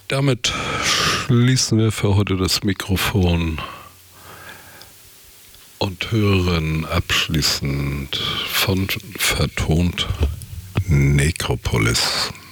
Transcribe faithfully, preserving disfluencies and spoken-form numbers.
Damit schließen wir für heute das Mikrofon und hören abschließend von vertont Necropolis.